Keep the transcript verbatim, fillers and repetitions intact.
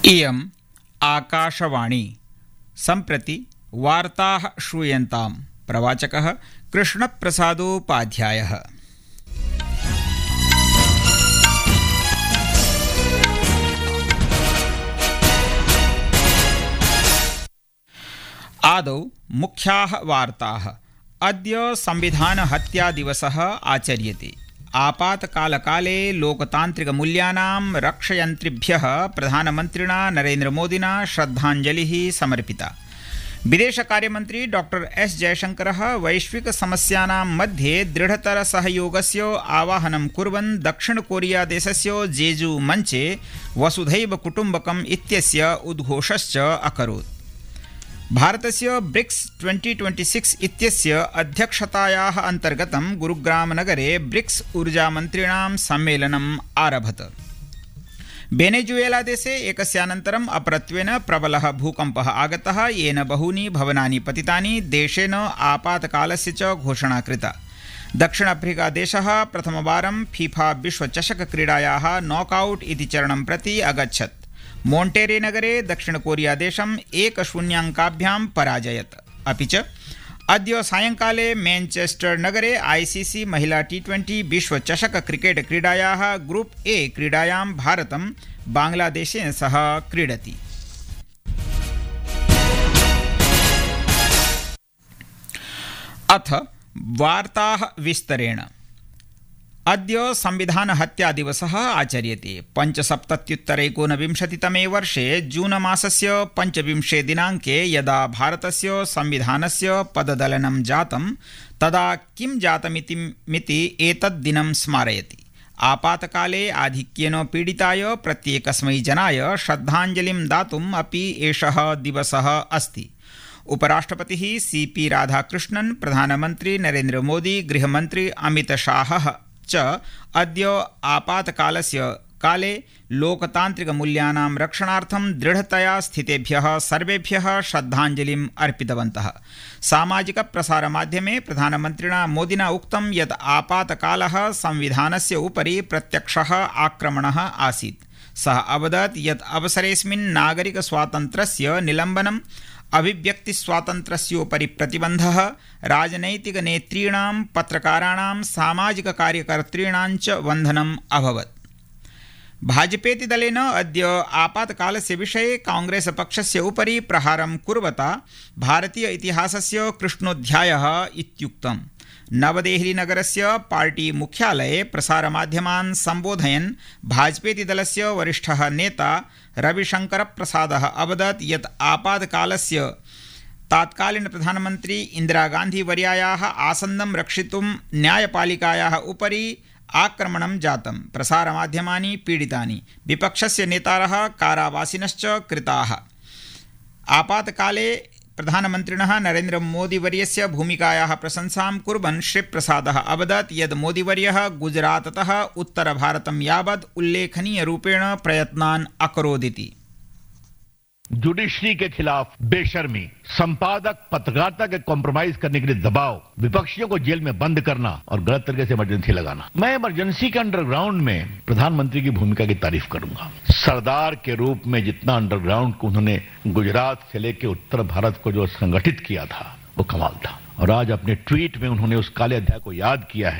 इयम् आकाशवाणी सम्प्रति वार्ताः श्रूयन्ताम्। प्रवाचकः कृष्णप्रसादोपाध्यायः। आदौ मुख्याः वार्ताः। अद्य संविधानहत्या दिवसः आचर्यते। आपातकालकाले लोकतान्त्रिकमूल्यानां रक्षयन्त्रिभ्यः प्रधानमन्त्रिणा नरेन्द्रमोदिना श्रद्धाञ्जलिः समर्पिता। विदेशकार्यमन्त्री डॉक्टर एस जयशंकरः वैश्विकसमस्यानां मध्ये दृढतरसहयोगस्य आवाहनं कुर्वन् दक्षिणकोरियादेशस्य जेजू मञ्चे वसुधैव कुटुम्बकम् इत्यस्य उद्घोषश्च अकरोत्। भारतस्य ब्रिक्स ट्वेंटी ट्वेंटी सिक्स इत्यस्य अध्यक्षतायाः अन्तर्गतं गुरुग्रामनगरे ब्रिक्स ऊर्जामन्त्रिणां सम्मेलनम् आरभत। वेनेजुएलादेशे एकस्यानन्तरम् अपरत्वेन प्रबलः भूकम्पः आगतः, येन बहूनि भवनानि पतितानि। देशेन आपातकालस्य च घोषणा कृता। दक्षिण अफ्रीकादेशः प्रथमवारं फीफा विश्वचषकक्रीडायाः नॉकआउट इति चरणं प्रति अगच्छत्। मोन्टेरे नगरे दक्षिणकोरियादेशम् एक शून्याङ्काभ्यां पराजयत। अपि च अद्य सायङ्काले मैनचेस्टर नगरे आईसीसी महिला टी ट्वेंटी विश्वचषक क्रिकेट क्रीडायाः ग्रुप ए क्रीडायां भारतं बांग्लादेशेन सह क्रीडति। अथ वार्ताः विस्तरेण। अद्य संविधानहत्या दिवसः आचर्यते। पञ्चसप्तत्युत्तरैकोनविंशतितमे वर्षे जून मासस्य पञ्चविंशे दिनाङ्के यदा भारतस्य संविधानस्य पददलनं जातं तदा किं जातमिति मिति एतद् दिनं स्मारयति। आपातकाले आधिक्येन पीडिताय प्रत्येकस्मै जनाय श्रद्धाञ्जलिं दातुम् अपि एषः दिवसः अस्ति। उपराष्ट्रपतिः सी पी राधाकृष्णन्, प्रधानमन्त्री नरेन्द्र मोदी, गृहमन्त्री अमितशाहः च अद्य आपातकालस्य काले लोकतान्त्रिकमूल्यानां रक्षणार्थं दृढतया स्थितेभ्यः सर्वेभ्यः श्रद्धाञ्जलिम् अर्पितवन्तः। सामाजिकप्रसारमाध्यमे प्रधानमन्त्रिणा मोदिना उक्तं यत् आपातकालः संविधानस्य उपरि प्रत्यक्षः आक्रमणः आसीत्। सः अवदत् यत् अवसरेऽस्मिन् नागरिकस्वातन्त्र्यस्य निलम्बनम्, अभिव्यक्तिस्वातन्त्र्यस्योपरि प्रतिबन्धः, राजनैतिकनेतॄणां, पत्रकाराणां, सामाजिककार्यकर्तॄणां च बन्धनम् अभवत्। भाजपेति दलेन अद्य आपातकालस्य विषये कांग्रेस पक्षस्य उपरि प्रहारं कुर्वता भारतीय इतिहासस्य कृष्णोऽध्यायः इत्युक्तम्। नवदेहलीनगरस्य पार्टी मुख्यालये प्रसारमाध्यमान् सम्बोधयन् भाजपेति दलस्य वरिष्ठः नेता रविशङ्करप्रसादः अवदत् यत् आपातकालस्य तात्कालीन प्रधानमन्त्री इन्दिरागान्धी वर्यायाः आसन्दं रक्षितुं न्यायपालिकायाः उपरि आक्रमणं जातं। प्रसारमाध्यमानि पीडितानि, विपक्षस्य नेतारः कारावासिनश्च कृताः। आपातकाले प्रधानमन्त्रिणः नरेन्द्र मोदीवर्यस्य भूमिकायाः प्रशंसां कुर्वन् श्रीप्रसादः अवदत् यत् मोदीवर्यः गुजराततः उत्तरभारतं यावत् उल्लेखनीयरूपेण प्रयत्नान् अकरोदिति। जुडिशरी के खिलाफ बेशर्मी, संपादक पत्रकारिता के कॉम्प्रोमाइज करने के लिए दबाव, विपक्षियों को जेल में बंद करना और गलत तरीके से इमरजेंसी लगाना। मैं इमरजेंसी के अंडरग्राउंड में प्रधानमंत्री की भूमिका की तारीफ करूंगा। सरदार के रूप में जितना अंडरग्राउंड को उन्होंने गुजरात से लेकर उत्तर भारत को जो संगठित किया था वो कमाल था। और आज अपने ट्वीट में उन्होंने उस काले अध्याय को याद किया है